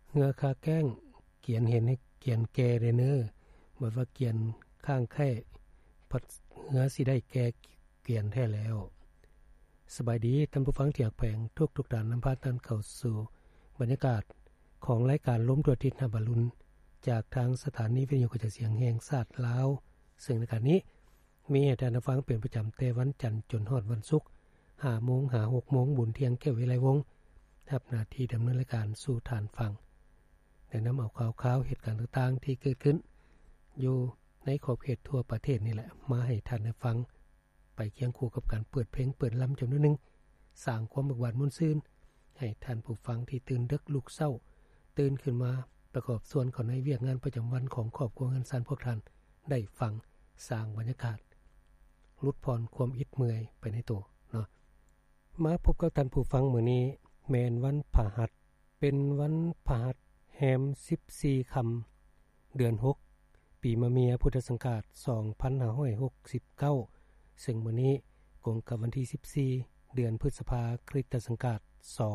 เหือคาแก้งเกียนเห็นให้เกียนแก่เด้อเน้อบ่ว่าเกียนข้างไข้พัดเหือสิได้แก่เกียนแท้แล้วสบายดีท่านผู้ฟังที่รักแพงทุกๆด้านนำพาท่านเข้าสู่บรรยากาศของรายการล้มตัวทิศหาบรุณจากทางสถานีวิทยุกระจายเสียงแห่งชาติลาวซึ่งในการนี้มีให้ท่านฟังเป็นประจำแต่วันจันทร์จนฮอดวันศุกร์ 5:00 น. หา 6:00 น. บุญเที่ยงแก้ววิไลวงศ์รับหน้าที่ดำเนินรายการสู่ท่านฟังได้นำเอาข่าวเหตุการณ์ต่างๆที่เกิดขึ้นอยู่ในขอบเขตทั่วประเทศนี่แหละมาให้ท่านได้ฟังไปเคียงคู่กับการเปิดเพลงเปิดลำจำนวนหนึ่งสร้างความบึกบานม่วนซื่นให้ท่านผู้ฟังที่ตื่นดึกลุกเช้าตื่นขึ้นมาประกอบส่วนของในเวียกงานประจำวันของครอบครัวเงินซานพวกท่านได้ฟังสร้างบรรยากาศลดพรความอิดเมื่อยไปในตัวเนาะมาพบกับท่านผู้ฟังมื้อนี้แม่นวันพฤหัสเป็นวันพฤหัสแรม14ค่ำเดือน6ปีมะเมียพุทธศักราช2569ซึ่งมื้อนี้ตรงกับวันที่14เดือนพฤษภาคมคริสตศักราช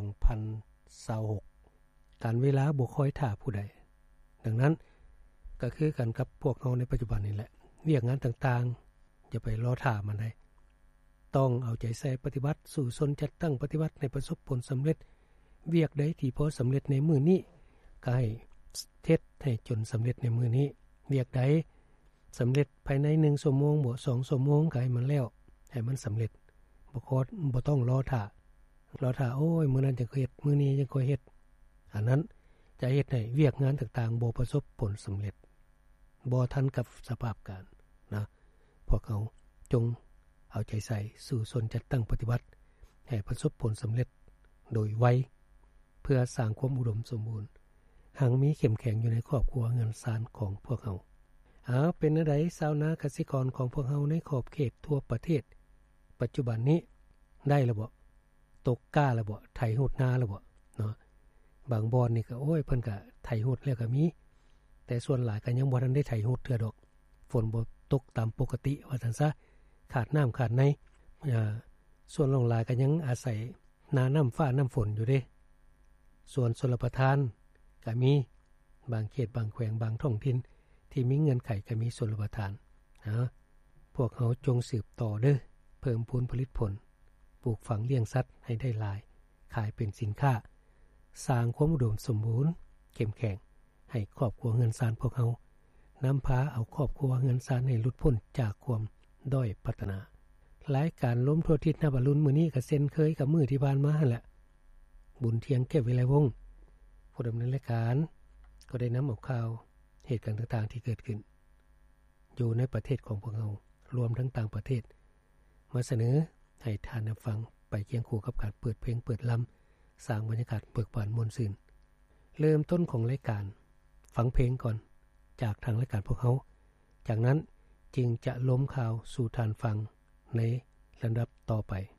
2026การเวลาบ่ค่อยท่าผู้ใดดังนั้นก็คือกันกับพวกเฮาในปัจจุบันนี่แหละเวียกงานต่างๆอย่าไปรอท่ามันได้ต้องเอาใจใส่ปฏิบัติสู่สนจัดตั้งปฏิบัติในประสบผลสำเร็จเวียกใดที่พอสำเร็จในมื้อนี้ก็ให้เฮ็ดให้จนสำเร็จในมื้อนี้เวียกใดสำเร็จภายใน1ชั่วโมงบ่2ชั่วโมงก็ให้มันแล้วให้มันสำเร็จบ่ต้องรอท่าโอ้ยมื้อนั้นจะเฮ็ดมื้อนี้จะค่อยเฮ็ดอันนั้นจะเฮ็ดให้เวียกงานต่างๆบ่ประสบผลสำเร็จบ่ทันกับสภาพการนะพวกเขาจงเอาใจใส่สู่สนจัดตั้งปฏิบัติให้ประสบผลสำเร็จโดยไวเพื่อสร้างความอุดมสมบูรณ์หังมีเข้มแข็งอยู่ในครอบครัวเงินซานของพวกเขาเป็นจังได๋ชาวนาเกษตรกรของพวกเราในขอบเขตทั่วประเทศปัจจุบันนี้ได้แล้วบ่ตกกล้าแล้วบ่ไถฮดนาแล้วบ่เนาะบางบ่อนนี่ก็โอ้ยเพิ่นก็ไถฮดแล้วก็มีแต่ส่วนหลายก็ยังบ่ทันได้ไถฮดเทื่อดอกฝนบ่ตกตามปกติว่าซั่นซะขาดน้ำขาดในส่วนหลายก็ยังอาศัยนาน้ำฟ้าน้ำฝนอยู่เด้ส่วนชลประทานก็มีบางเขตบางแขวงบางท้องถิ่นที่มีเงื่อนไขก็มีชลประทานพวกเขาจงสืบต่อเด้อเพิ่มพูนผลิตผลปลูกฝังเลี้ยงสัตว์ให้ได้หลายขายเป็นสินค้าสร้างความอุดมสมบูรณ์เข้มแข็งให้ครอบครัวเงินซานพวกเขานำพาเอาครอบครัวเงินซานให้หลุดพ้นจากความด้อยพัฒนารายการล้มทั่วทิศนาบรุณมื้อนี้ก็เช่นเคยกับมื้อที่ผ่านมาหั่นแหละบุญเที่ยงแก้ววิไลวงศ์ผู้ดำเนินรายการก็ได้นำเอาข่าวเหตุการณ์ต่างๆที่เกิดขึ้นอยู่ในประเทศของพวกเรารวมทั้งต่างประเทศมาเสนอให้ท่านฟังไปเคียงคู่กับการเปิดเพลงเปิดลำสร้างบรรยากาศเบิกบานม่วนซื่นเริ่มต้นของรายการฟังเพลงก่อนจากทางรายการพวกเขาจากนั้นจึงจะล้มข่าวสู่ท่านฟังในลำดับต่อไป